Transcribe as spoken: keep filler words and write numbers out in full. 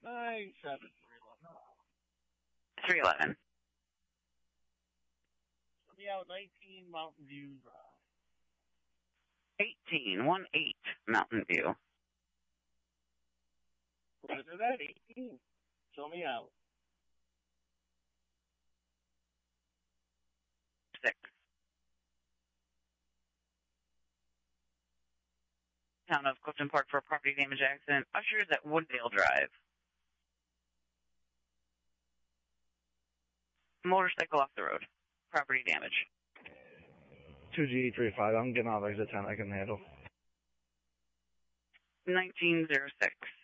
nine seven three eleven. three eleven. Let me out nineteen Mountain View Drive. eighteen, one eight, Mountain View. Roger that, eighteen. Show me out. Six. Town of Clifton Park for a property damage accident. Ushers at Wooddale Drive. Motorcycle off the road. Property damage. two G three five, I'm getting off exit ten, I can handle. nineteen oh six.